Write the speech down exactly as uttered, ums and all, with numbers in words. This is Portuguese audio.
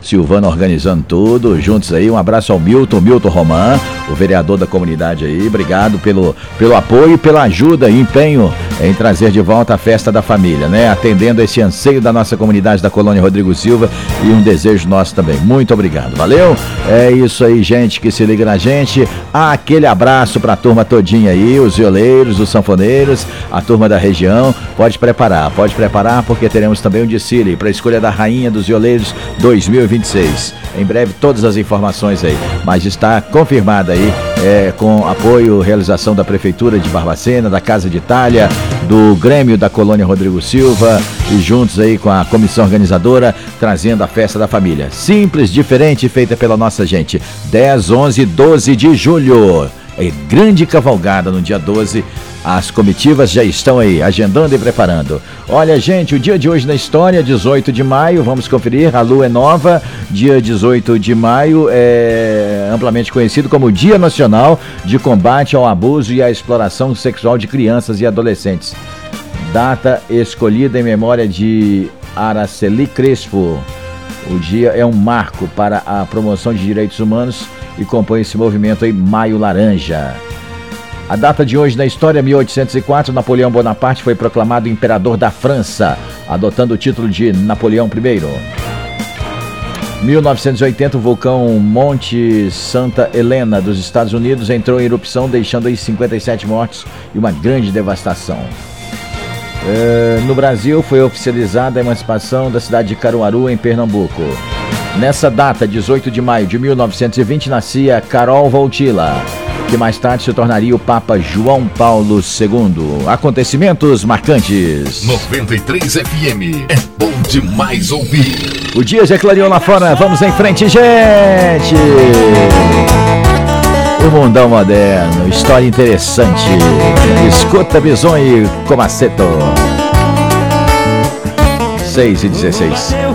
Silvana organizando tudo, juntos aí. Um abraço ao Milton, Milton Roman, o vereador da comunidade aí. Obrigado pelo, pelo apoio, pela ajuda e empenho em trazer de volta a festa da família, né? Atendendo esse anseio da nossa comunidade da Colônia Rodrigo Silva e um desejo nosso também. Muito obrigado, valeu? É isso aí, gente que se liga na gente. Aquele abraço pra turma todinha aí, os violeiros, os sanfoneiros, a turma da região. Pode preparar, pode preparar, porque teremos também um desfile para a escolha da Rainha dos Violeiros dois mil e vinte e seis. Em breve todas as informações aí, mas está confirmada aí, é, com apoio, realização da Prefeitura de Barbacena, da Casa de Itália, do Grêmio da Colônia Rodrigo Silva e juntos aí com a comissão organizadora, trazendo a festa da família. Simples, diferente, feita pela nossa gente. dez, onze, doze de julho. É grande cavalgada no dia doze. As comitivas já estão aí, agendando e preparando. Olha, gente, o dia de hoje na história, dezoito de maio, vamos conferir, a lua é nova. Dia dezoito de maio é amplamente conhecido como Dia Nacional de Combate ao Abuso e à Exploração Sexual de Crianças e Adolescentes. Data escolhida em memória de Araceli Crespo. O dia é um marco para a promoção de direitos humanos e compõe esse movimento aí, Maio Laranja. A data de hoje na história, mil oitocentos e quatro, Napoleão Bonaparte foi proclamado imperador da França, adotando o título de Napoleão I. mil novecentos e oitenta, o vulcão Monte Santa Helena dos Estados Unidos entrou em erupção, deixando aí cinquenta e sete mortos e uma grande devastação. É, no Brasil, foi oficializada a emancipação da cidade de Caruaru, em Pernambuco. Nessa data, dezoito de maio de mil novecentos e vinte, nascia Carol Wojtyla, que mais tarde se tornaria o Papa João Paulo segundo. Acontecimentos marcantes. noventa e três F M, é bom demais ouvir. O dia já clareou lá fora, vamos em frente, gente! O mundão moderno, história interessante. Escuta Bison e Comaceto. seis e dezesseis.